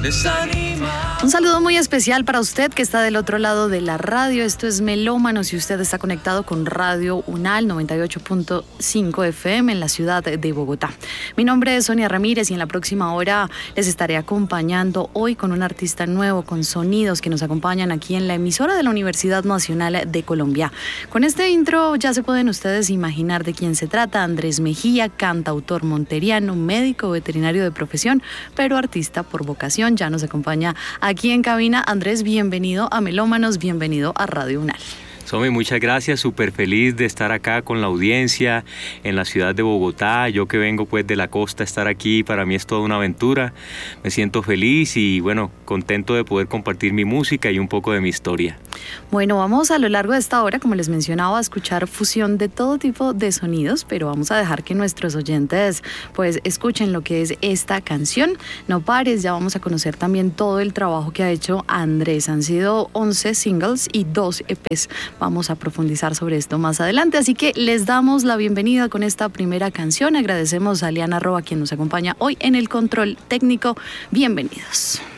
Un saludo muy especial para usted que está del otro lado de la radio. Esto es Melómanos y usted está conectado con Radio UNAL 98.5 FM en la ciudad de Bogotá. Mi nombre es Sonia Ramírez y en la próxima hora les estaré acompañando hoy con un artista nuevo, con sonidos que nos acompañan aquí en la emisora de la Universidad Nacional de Colombia. Con este intro ya se pueden ustedes imaginar de quién se trata. Andrés Mejía, cantautor monteriano, médico veterinario de profesión, pero artista por vocación. Ya nos acompaña aquí en cabina. Andrés, bienvenido a Melómanos, bienvenido a Radio UNAL. Somi, muchas gracias, súper feliz de estar acá con la audiencia en la ciudad de Bogotá. Yo que vengo pues de la costa, estar aquí para mí es toda una aventura. Me siento feliz y bueno, contento de poder compartir mi música y un poco de mi historia. Bueno, vamos a lo largo de esta hora, como les mencionaba, a escuchar fusión de todo tipo de sonidos, pero vamos a dejar que nuestros oyentes pues escuchen lo que es esta canción. No pares, ya vamos a conocer también todo el trabajo que ha hecho Andrés. Han sido 11 singles y 2 EPs. Vamos a profundizar sobre esto más adelante, así que les damos la bienvenida con esta primera canción. Agradecemos a Liana Roa, quien nos acompaña hoy en el control técnico. Bienvenidos.